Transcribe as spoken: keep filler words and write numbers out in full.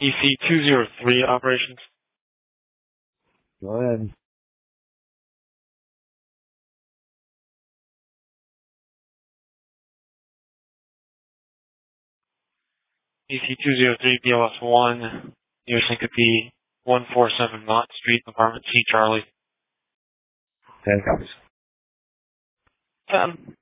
E C two zero three operations. Go ahead. E C two zero three B L S one. Your syncope one four seven Mott Street, apartment C, Charlie. ten copies. Um,